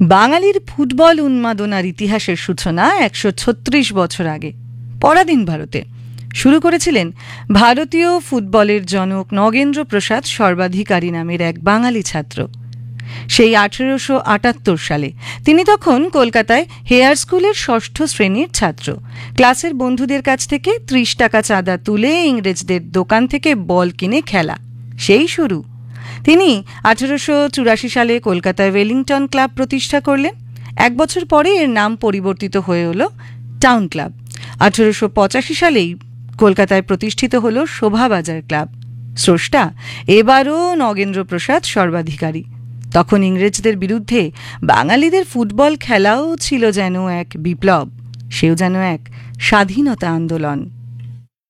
বাঙালির ফুটবল উন্মাদনার ইতিহাসের সূচনা ১৩৬ বছর আগে পরাধীন ভারতে শুরু করেছিলেন ভারতীয় ফুটবলের জনক নগেন্দ্র প্রসাদ সর্বাধিকারী নামের এক বাঙালি ছাত্র। সেই ১৮৭৮ সালে তিনি তখন কলকাতায় হেয়ার স্কুলের ষষ্ঠ শ্রেণীর ছাত্র। ক্লাসের বন্ধুদের কাছ থেকে ৩০ টাকা চাঁদা তুলে ইংরেজদের দোকান থেকে বল কিনে খেলা, সেই শুরু। তিনি ১৮৮৪ সালে কলকাতায় ওয়েলিংটন ক্লাব প্রতিষ্ঠা করলেন। এক বছর পরে এর নাম পরিবর্তিত হয়ে হলো টাউন ক্লাব। ১৮৮৫ সালেই কলকাতায় প্রতিষ্ঠিত হলো শোভাবাজার ক্লাব। স্রষ্টা এবারও নগেন্দ্র প্রসাদ সর্বাধিকারী। তখন ইংরেজদের বিরুদ্ধে বাঙালিদের ফুটবল খেলাও ছিল যেন এক বিপ্লব, সেও যেন এক স্বাধীনতা আন্দোলন।